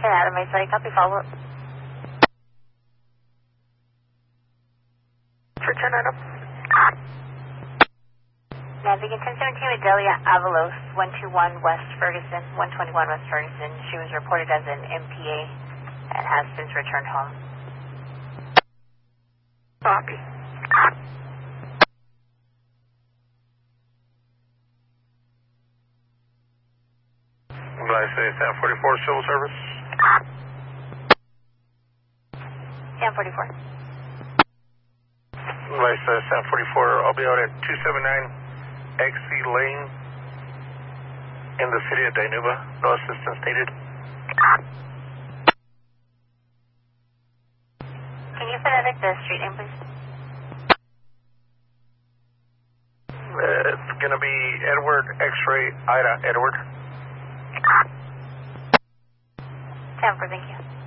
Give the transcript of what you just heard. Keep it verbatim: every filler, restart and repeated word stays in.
ten Adam, I sorry, copy follow up. For ten Adam. Navigant ten seventeen Adelia Avalos, one two one West Ferguson, one twenty-one West Ferguson. She was reported as an M P A and has since returned home. Copy. Glass A, San forty-four, Civil Service. San forty-four. Glass A, San forty-four, I'll be out at two seventy-nine X C Lane in the city of Dinuba. No assistance needed. Can you phonetic the street name, please? Uh, it's going to be Edward X-ray Ida Edward. San for, thank you.